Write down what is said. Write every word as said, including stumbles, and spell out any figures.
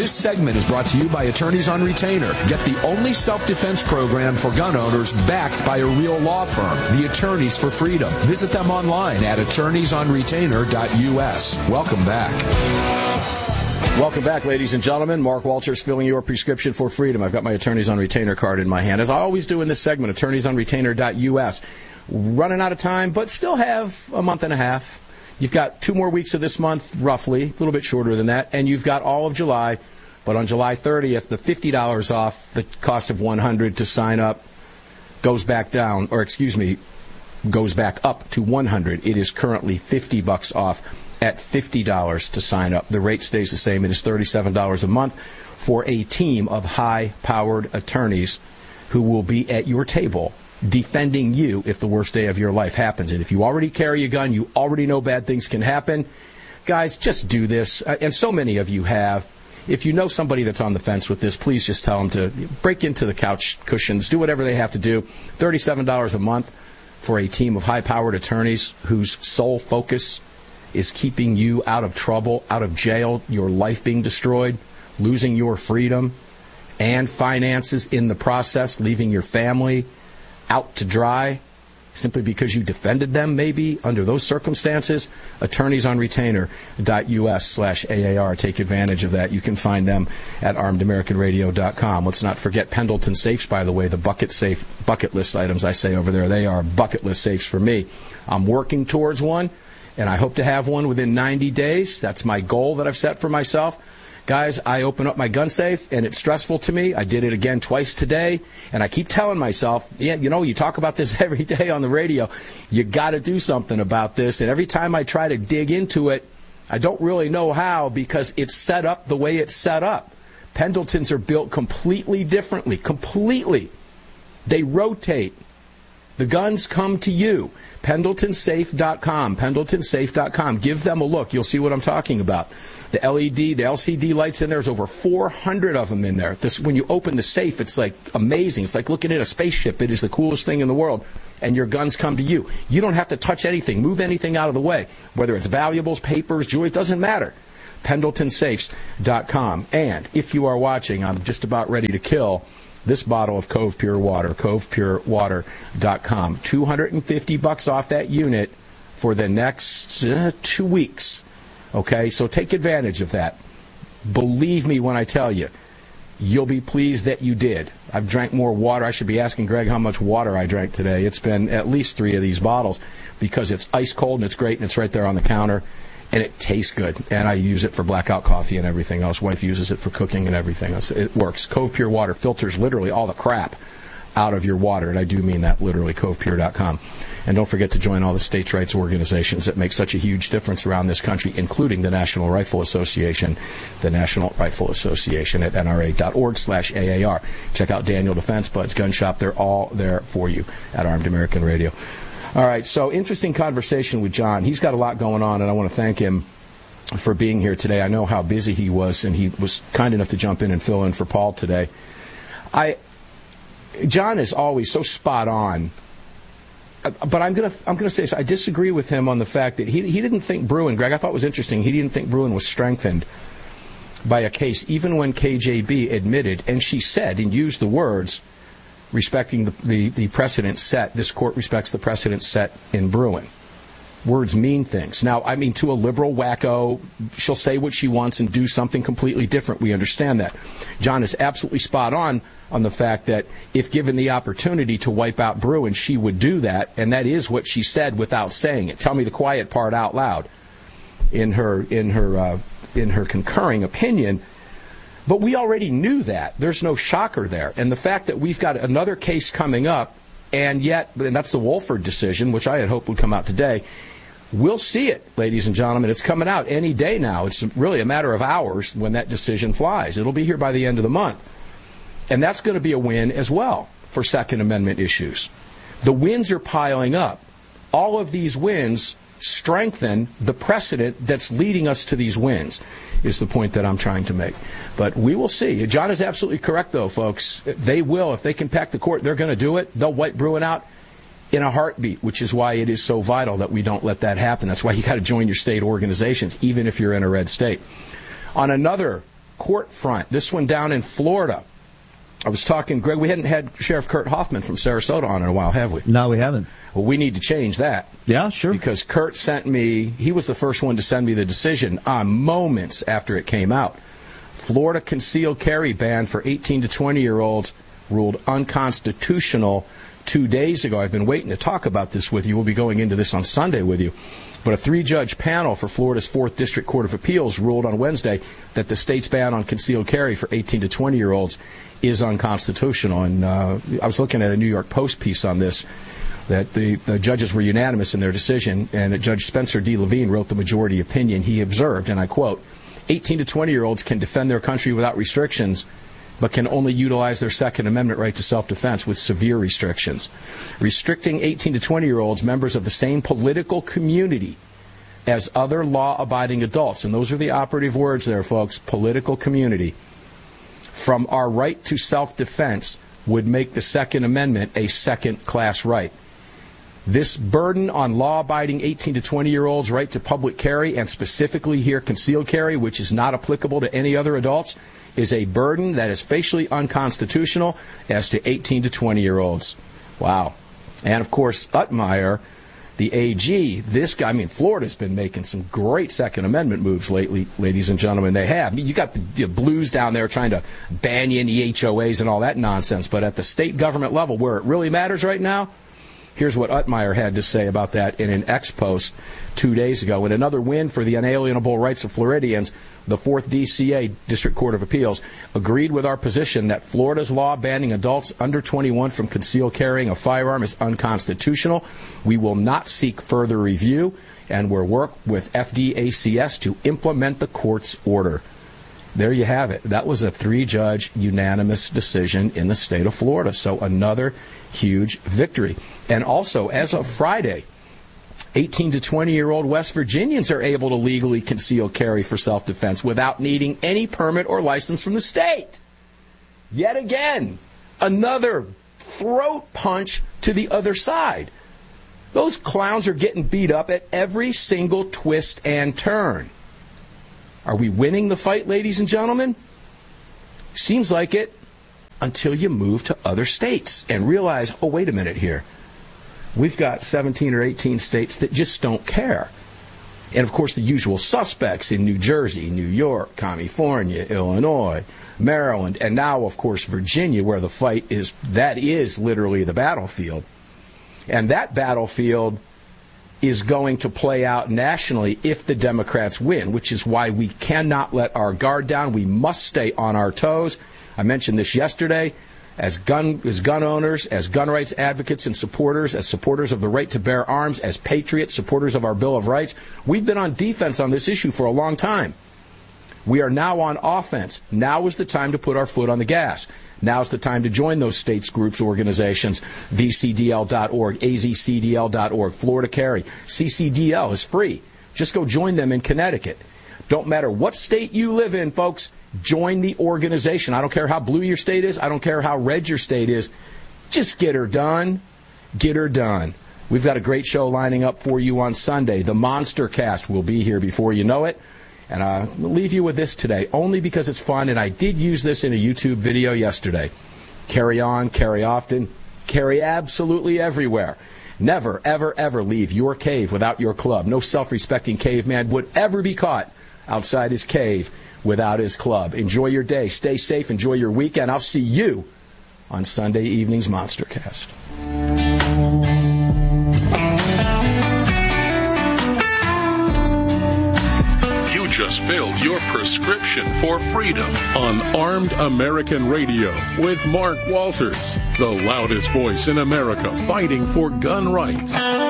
This segment is brought to you by Attorneys on Retainer. Get the only self-defense program for gun owners backed by a real law firm, the Attorneys for Freedom. Visit them online at attorneys on retainer dot U S. Welcome back. Welcome back, ladies and gentlemen. Mark Walters filling your prescription for freedom. I've got my Attorneys on Retainer card in my hand, as I always do in this segment, attorneys on retainer dot U S. Running out of time, but still have a month and a half. You've got two more weeks of this month, roughly, a little bit shorter than that, and you've got all of July. But on July thirtieth, the fifty dollars off the cost of one hundred dollars to sign up goes back down, or excuse me, goes back up to one hundred dollars. It is currently fifty bucks off at fifty dollars to sign up. The rate stays the same. It is thirty-seven dollars a month for a team of high-powered attorneys who will be at your table defending you if the worst day of your life happens. And if you already carry a gun, you already know bad things can happen. Guys, just do this. And so many of you have. If you know somebody that's on the fence with this, please just tell them to break into the couch cushions, do whatever they have to do. thirty-seven dollars a month for a team of high-powered attorneys whose sole focus is keeping you out of trouble, out of jail, your life being destroyed, losing your freedom and finances in the process, leaving your family out to dry simply because you defended them, maybe, under those circumstances. attorneys on retainer dot U S slash A A R. Take advantage of that. You can find them at armed american radio dot com. Let's not forget Pendleton safes, by the way, the bucket safe, bucket list items I say over there. They are bucket list safes for me. I'm working towards one, and I hope to have one within ninety days. That's my goal that I've set for myself. Guys, I open up my gun safe, and it's stressful to me. I did it again twice today, and I keep telling myself, yeah, you know, you talk about this every day on the radio. You got to do something about this. And every time I try to dig into it, I don't really know how because it's set up the way it's set up. Pendletons are built completely differently, completely. They rotate. The guns come to you. pendleton safe dot com, pendleton safe dot com. Give them a look. You'll see what I'm talking about. The L E D, the L C D lights in there, there's over four hundred of them in there. This, when you open the safe, it's like amazing. It's like looking at a spaceship. It is the coolest thing in the world. And your guns come to you. You don't have to touch anything, move anything out of the way. Whether it's valuables, papers, jewelry, it doesn't matter. pendleton safes dot com. And if you are watching, I'm just about ready to kill this bottle of Cove Pure Water, cove pure water dot com. two hundred fifty bucks off that unit for the next uh, two weeks. Okay, so take advantage of that. Believe me when I tell you, you'll be pleased that you did. I've drank more water. I should be asking Greg how much water I drank today. It's been at least three of these bottles because it's ice cold and it's great and it's right there on the counter and it tastes good. And I use it for blackout coffee and everything else. Wife uses it for cooking and everything else. It works. Cove Pure Water filters literally all the crap out of your water, and I do mean that literally, cove pure dot com. And don't forget to join all the states' rights organizations that make such a huge difference around this country, including the National Rifle Association, the National Rifle Association at N R A dot org slash A A R. Check out Daniel Defense Buds Gun Shop. They're all there for you at Armed American Radio. All right, so interesting conversation with John. He's got a lot going on, and I want to thank him for being here today. I know how busy he was, and he was kind enough to jump in and fill in for Paul today. I... John is always so spot on, but I'm gonna I'm gonna say this. I disagree with him on the fact that he he didn't think Bruen, Greg, I thought was interesting. He didn't think Bruen was strengthened by a case, even when K J B admitted, and she said and used the words, respecting the the, the precedent set. This court respects the precedent set in Bruen. Words mean things. Now, I mean, to a liberal wacko, she'll say what she wants and do something completely different. We understand that. John is absolutely spot on on the fact that if given the opportunity to wipe out Bruen, she would do that, and that is what she said without saying it. Tell me the quiet part out loud in her in her uh, in her concurring opinion. But we already knew that. There's no shocker there. And the fact that we've got another case coming up, and yet, and that's the Wolford decision, which I had hoped would come out today. We'll see it, ladies and gentlemen. It's coming out any day now. It's really a matter of hours when that decision flies. It'll be here by the end of the month. And that's going to be a win as well for Second Amendment issues. The wins are piling up. All of these wins strengthen the precedent that's leading us to these wins, is the point that I'm trying to make. But we will see. John is absolutely correct, though, folks. They will. If they can pack the court, they're going to do it. They'll wipe Bruen out in a heartbeat, which is why it is so vital that we don't let that happen. That's why you got to join your state organizations, even if you're in a red state. On another court front. This one down in Florida. I was talking, Greg, we hadn't had Sheriff Kurt Hoffman from Sarasota on in a while, have we? No, we haven't. Well, we need to change that. Yeah, sure. Because Kurt sent me, he was the first one to send me the decision on moments after it came out. Florida concealed carry ban for eighteen to twenty-year-olds ruled unconstitutional two days ago. I've been waiting to talk about this with you. We'll be going into this on Sunday with you. But a three-judge panel for Florida's fourth District Court of Appeals ruled on Wednesday that the state's ban on concealed carry for eighteen to twenty-year-olds is unconstitutional. And uh, I was looking at a New York Post piece on this, that the, the judges were unanimous in their decision, and that Judge Spencer D. Levine wrote the majority opinion. He observed, and I quote, eighteen to twenty-year-olds can defend their country without restrictions, but can only utilize their Second Amendment right to self-defense with severe restrictions. Restricting eighteen to twenty-year-olds, members of the same political community as other law-abiding adults, and those are the operative words there, folks, political community, from our right to self-defense would make the Second Amendment a second-class right. This burden on law-abiding eighteen to twenty-year-olds' right to public carry, and specifically here concealed carry, which is not applicable to any other adults, is a burden that is facially unconstitutional as to eighteen to twenty-year-olds. Wow. And, of course, Utmeyer, the A G, this guy, I mean, Florida's been making some great Second Amendment moves lately, ladies and gentlemen. They have. I mean, you got the, the blues down there trying to ban you in the H O As and all that nonsense. But at the state government level, where it really matters right now, here's what Utmeyer had to say about that in an ex-post two days ago. In another win for the unalienable rights of Floridians, the fourth D C A, District Court of Appeals, agreed with our position that Florida's law banning adults under twenty-one from concealed carrying a firearm is unconstitutional. We will not seek further review, and we'll work with F D A C S to implement the court's order. There you have it. That was a three-judge unanimous decision in the state of Florida. So another huge victory. And also, as of Friday, eighteen to twenty-year-old West Virginians are able to legally conceal carry for self-defense without needing any permit or license from the state. Yet again, another throat punch to the other side. Those clowns are getting beat up at every single twist and turn. Are we winning the fight, ladies and gentlemen? Seems like it, until you move to other states and realize, oh, wait a minute here. We've got seventeen or eighteen states that just don't care. And, of course, the usual suspects in New Jersey, New York, California, Illinois, Maryland, and now, of course, Virginia, where the fight is, that is literally the battlefield. And that battlefield is going to play out nationally if the Democrats win, which is why we cannot let our guard down. We must stay on our toes. I mentioned this yesterday. As gun, as gun owners, as gun rights advocates and supporters, as supporters of the right to bear arms, as patriots, supporters of our Bill of Rights, we've been on defense on this issue for a long time. We are now on offense. Now is the time to put our foot on the gas. Now is the time to join those states, groups, organizations, V C D L dot org, A Z C D L dot org, Florida Carry. C C D L is free. Just go join them in Connecticut. Don't matter what state you live in, folks. Join the organization. I don't care how blue your state is. I don't care how red your state is. Just get her done. Get her done. We've got a great show lining up for you on Sunday. The Monster Cast will be here before you know it. And uh, I'll leave you with this today, only because it's fun, and I did use this in a YouTube video yesterday. Carry on, carry often, carry absolutely everywhere. Never, ever, ever leave your cave without your club. No self-respecting caveman would ever be caught outside his cave without his club. Enjoy your day. Stay safe. Enjoy your weekend. I'll see you on Sunday evening's Monstercast. You just filled your prescription for freedom on Armed American Radio with Mark Walters, the loudest voice in America fighting for gun rights.